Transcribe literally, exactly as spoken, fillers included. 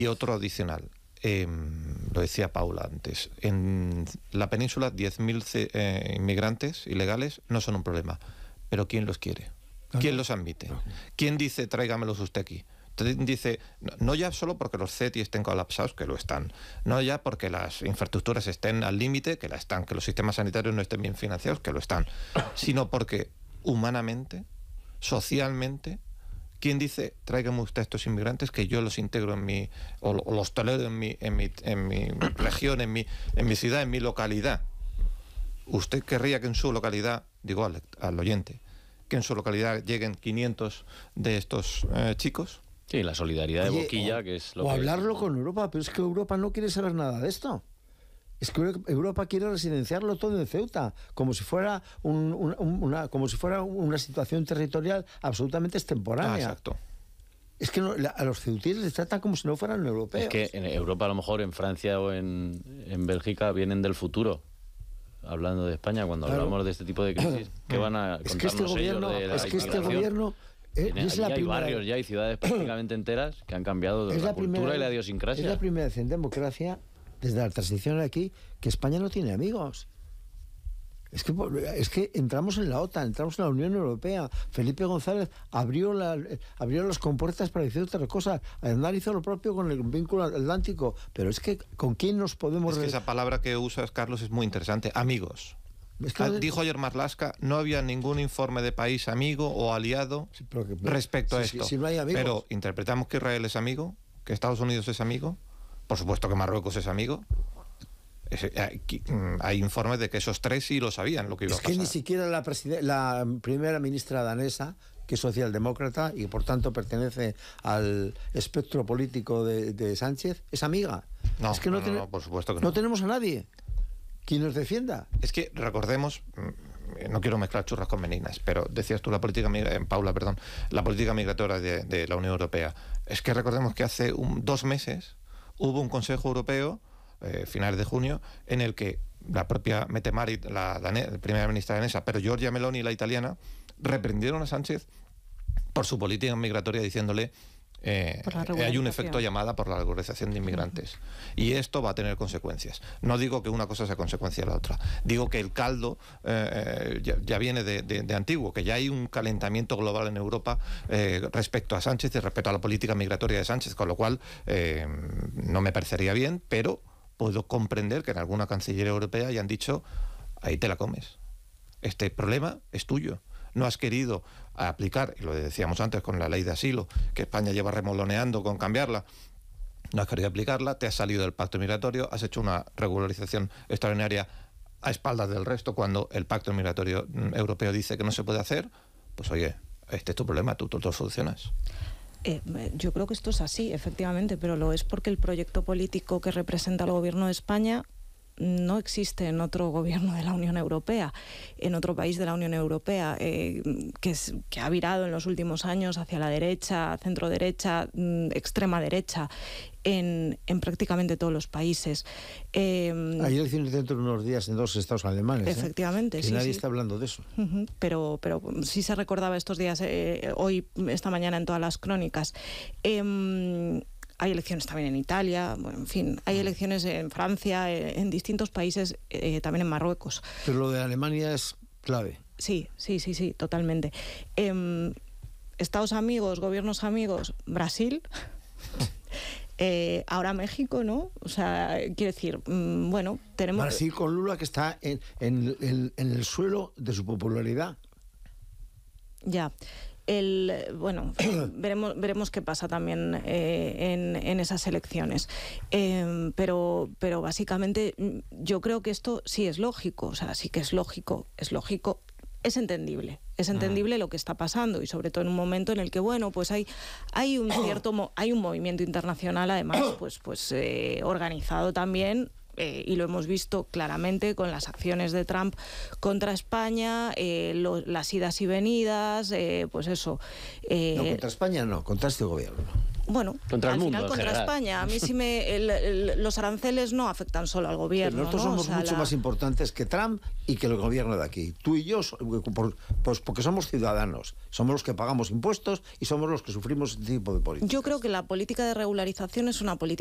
Y otro adicional, eh, lo decía Paula antes, en la península diez mil eh, inmigrantes ilegales no son un problema, pero ¿quién los quiere? ¿Quién los admite? ¿Quién dice tráigamelos usted aquí? Dice, no ya solo porque los C E T I estén colapsados, que lo están, no ya porque las infraestructuras estén al límite, que la están, que los sistemas sanitarios no estén bien financiados, que lo están, sino porque humanamente, socialmente, ¿quién dice, tráigame usted a estos inmigrantes que yo los integro en mi, o, o los tolero en mi, en mi, en mi región, en mi, en mi ciudad, en mi localidad? ¿Usted querría que en su localidad, digo al, al oyente, que en su localidad lleguen quinientos de estos eh, chicos? Sí, la solidaridad Oye, de Boquilla, o, que es lo o que... hablarlo con Europa, pero es que Europa no quiere saber nada de esto. Es que Europa quiere residenciarlo todo en Ceuta, como si fuera un, un, una, como si fuera una situación territorial absolutamente extemporánea. Ah, exacto. Es que no, la, a los ceutíes les tratan como si no fueran europeos. Es que en Europa, a lo mejor en Francia o en, en Bélgica, vienen del futuro. Hablando de España, cuando claro. hablamos de este tipo de crisis, ¿qué van a contarnos es que este gobierno, ellos de la es que este gobierno eh, es la hay primera... barrios ya, hay ciudades prácticamente enteras que han cambiado de la, la cultura primera, y la idiosincrasia. Es la primera vez en democracia, desde la transición aquí, que España no tiene amigos. Es que, es que entramos en la OTAN, entramos en la Unión Europea. Felipe González abrió, la, abrió las compuertas para decir otras cosas. Aznar hizo lo propio con el vínculo atlántico. Pero es que, ¿con quién nos podemos...? Es que esa palabra que usas, Carlos, es muy interesante. Amigos. Es que... Dijo ayer Marlaska, no había ningún informe de país amigo o aliado sí, pero que, respecto sí, a esto. Sí, sí, no hay amigos. Pero interpretamos que Israel es amigo, que Estados Unidos es amigo, por supuesto que Marruecos es amigo. Es, hay, hay informes de que esos tres sí lo sabían lo que iba es a pasar. Es que ni siquiera la, la primera ministra danesa, que es socialdemócrata y por tanto pertenece al espectro político de, de Sánchez, es amiga. No, es que no, no, ten... no, por supuesto que no. No tenemos a nadie quien nos defienda. Es que recordemos, no quiero mezclar churras con meninas, pero decías tú la política, eh, Paula, perdón, la política migratoria de, de la Unión Europea. Es que recordemos que hace un, dos meses hubo un Consejo Europeo, eh, finales de junio, en el que la propia Mette Marit, la, la, la primera ministra danesa, pero Giorgia Meloni, la italiana, reprendieron a Sánchez por su política migratoria, diciéndole eh, hay un efecto llamada por la regularización de inmigrantes. Uh-huh. Y esto va a tener consecuencias. No digo que una cosa sea consecuencia de la otra. Digo que el caldo eh, ya, ya viene de, de, de antiguo, que ya hay un calentamiento global en Europa eh, respecto a Sánchez y respecto a la política migratoria de Sánchez, con lo cual eh, no me parecería bien, pero puedo comprender que en alguna cancillería europea hayan dicho, ahí te la comes. Este problema es tuyo. No has querido aplicar, y lo decíamos antes con la ley de asilo, que España lleva remoloneando con cambiarla, no has querido aplicarla, te has salido del pacto migratorio, has hecho una regularización extraordinaria a espaldas del resto, cuando el pacto migratorio europeo dice que no se puede hacer, pues oye, este es tu problema, tú, tú lo solucionas. Eh, yo creo que esto es así, efectivamente, pero lo es porque el proyecto político que representa el gobierno de España no existe en otro gobierno de la Unión Europea, en otro país de la Unión Europea, eh, que, es, que ha virado en los últimos años hacia la derecha, centro derecha, extrema derecha, en, en prácticamente todos los países. Eh, Hay elecciones dentro de unos días en dos estados alemanes. Efectivamente, ¿eh? sí. Y nadie sí. está hablando de eso. Uh-huh, pero, pero sí se recordaba estos días, eh, hoy, esta mañana en todas las crónicas. Eh, Hay elecciones también en Italia, bueno, en fin, hay elecciones en Francia, en distintos países, eh, también en Marruecos. Pero lo de Alemania es clave. Sí, sí, sí, sí, totalmente. Eh, Estados amigos, gobiernos amigos, Brasil, eh, ahora México, ¿no? O sea, quiero decir, mmm, bueno, tenemos... Brasil con Lula, que está en, en, en, en el suelo de su popularidad. Ya. El, bueno, veremos, veremos qué pasa también eh, en, en esas elecciones. Eh, pero, pero básicamente yo creo que esto sí es lógico, o sea, sí que es lógico, es lógico, es entendible. Es entendible lo que está pasando y sobre todo en un momento en el que, bueno, pues hay, hay un cierto hay un movimiento internacional, además, pues, pues eh, organizado también. Eh, y lo hemos visto claramente con las acciones de Trump contra España, eh, lo, las idas y venidas, eh, pues eso. Eh, no, contra España no, contra este gobierno. Bueno, contra al el mundo, final en contra general. España. A mí sí me... El, el, los aranceles no afectan solo al gobierno. Pero nosotros ¿no? somos o sea, mucho la... más importantes que Trump y que el gobierno de aquí. Tú y yo, por, pues porque somos ciudadanos, somos los que pagamos impuestos y somos los que sufrimos este tipo de políticas. Yo creo que la política de regularización es una política